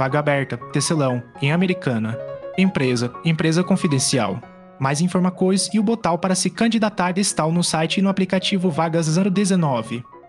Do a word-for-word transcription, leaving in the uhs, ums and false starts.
Vaga aberta, Tecelão, em Americana. Empresa, empresa confidencial. Mais informações e o botão para se candidatar está no site e no aplicativo Vagas zero dezenove.